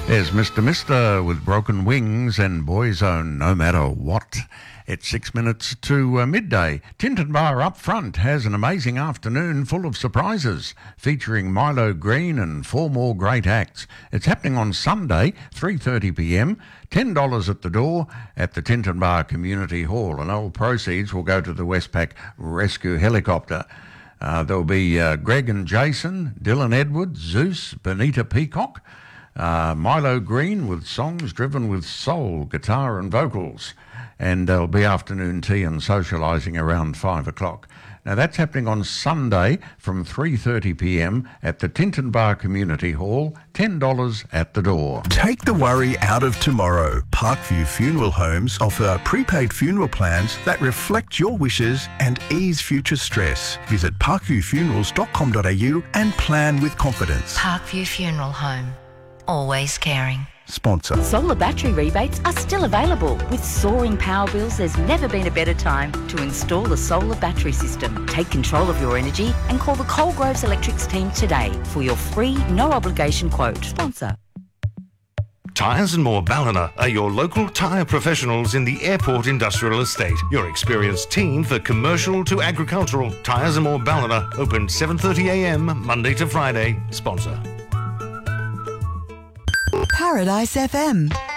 There's Mr. Mister with Broken Wings and Boyzone, no matter what. It's 6 minutes to midday. Tinton Bar up front has an amazing afternoon full of surprises, featuring Milo Green and 4 more great acts. It's happening on Sunday, 3:30pm, $10 at the door at the Tinton Bar Community Hall, and all proceeds will go to the Westpac Rescue Helicopter. There'll be Greg and Jason, Dylan Edwards, Zeus, Benita Peacock, Milo Green with songs driven with soul, guitar and vocals. And there'll be afternoon tea and socialising around 5 o'clock. Now that's happening on Sunday from 3:30pm at the Tinton Bar Community Hall, $10 at the door. Take the worry out of tomorrow. Parkview Funeral Homes offer prepaid funeral plans that reflect your wishes and ease future stress. Visit parkviewfunerals.com.au and plan with confidence. Parkview Funeral Home. Always caring. Sponsor. Solar battery rebates are still available. With soaring power bills, there's never been a better time to install a solar battery system. Take control of your energy and call the Coalgroves Electrics team today for your free, no-obligation quote. Sponsor. Tyres and More Ballina are your local tyre professionals in the Airport Industrial Estate. Your experienced team for commercial to agricultural. Tyres and More Ballina, open 7:30am Monday to Friday. Sponsor. Paradise FM.